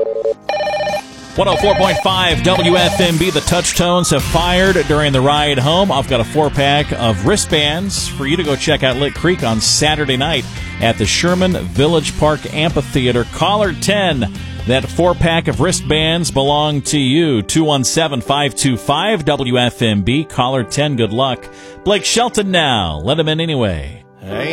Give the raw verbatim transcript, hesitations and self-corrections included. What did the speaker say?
one oh four point five W F M B. The Touchtones have fired during the ride home. I've got a four-pack of wristbands for you to go check out Lick Creek on Saturday night at the Sherman Village Park Amphitheater. Caller ten, that four-pack of wristbands belong to you. two one seven, five two five, W F M B. Caller ten, good luck. Blake Shelton now. Let him in anyway. Hey.